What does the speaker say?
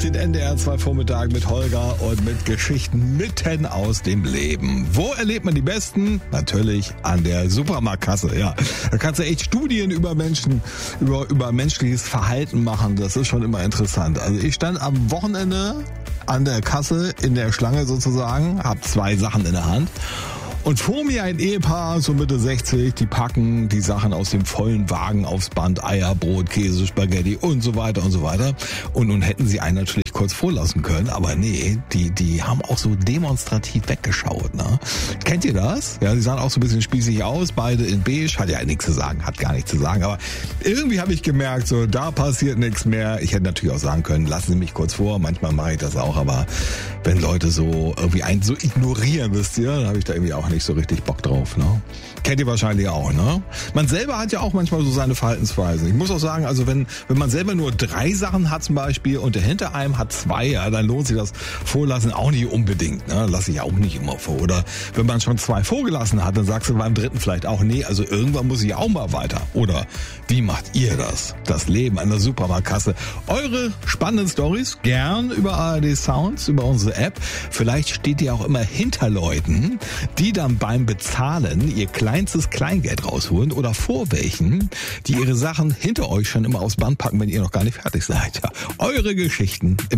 den NDR 2 Vormittag mit Holger und mit Geschichten mitten aus dem Leben. Wo erlebt man die besten? Natürlich an der Supermarktkasse, ja. Da kannst du echt Studien über Menschen, über menschliches Verhalten machen. Das ist schon immer interessant. Also ich stand am Wochenende an der Kasse in der Schlange sozusagen, hab 2 Sachen in der Hand. Und vor mir ein Ehepaar, so Mitte 60, die packen die Sachen aus dem vollen Wagen aufs Band, Eier, Brot, Käse, Spaghetti und so weiter und so weiter. Und nun hätten sie einen natürlich kurz vorlassen können, aber nee, die haben auch so demonstrativ weggeschaut, ne? Kennt ihr das? Ja, die sahen auch so ein bisschen spießig aus, beide in beige, hat ja nichts zu sagen, hat gar nichts zu sagen, aber irgendwie habe ich gemerkt, so, da passiert nichts mehr. Ich hätte natürlich auch sagen können, lassen Sie mich kurz vor, manchmal mache ich das auch, aber wenn Leute so irgendwie einen so ignorieren, wisst ihr, dann habe ich da irgendwie auch nicht so richtig Bock drauf, ne? Kennt ihr wahrscheinlich auch, ne? Man selber hat ja auch manchmal so seine Verhaltensweisen. Ich muss auch sagen, also wenn man selber nur 3 Sachen hat zum Beispiel und der hinter einem hat 2, ja, dann lohnt sich das Vorlassen auch nicht unbedingt, ne? Lass ich auch nicht immer vor. Oder wenn man schon 2 vorgelassen hat, dann sagst du beim 3. vielleicht auch, nee, also irgendwann muss ich auch mal weiter. Oder wie macht ihr das? Das Leben an der Supermarktkasse. Eure spannenden Storys gern über ARD Sounds, über unsere App. Vielleicht steht ihr auch immer hinter Leuten, die dann beim Bezahlen ihr kleinstes Kleingeld rausholen oder vor welchen, die ihre Sachen hinter euch schon immer aufs Band packen, wenn ihr noch gar nicht fertig seid. Ja, eure Geschichten im